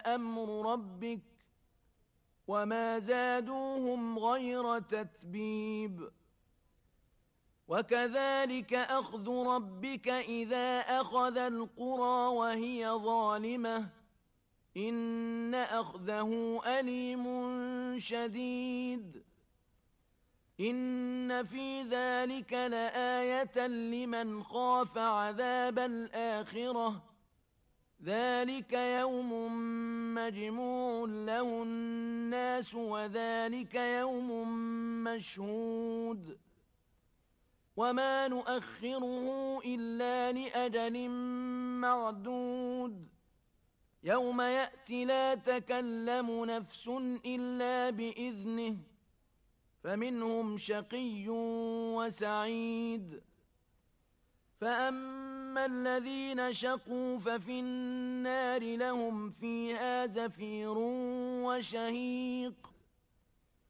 أمر ربك وما زادوهم غير تتبيب وكذلك أخذ ربك إذا أخذ القرى وهي ظالمة إن أخذه أليم شديد إن في ذلك لآية لمن خاف عذاب الآخرة ذلك يوم مجموع له الناس وذلك يوم مشهود وما نؤخره إلا لأجل معدود يوم يأتي لا تكلم نفس إلا بإذنه فمنهم شقي وسعيد فأما الذين شقوا ففي النار لهم فيها زفير وشهيق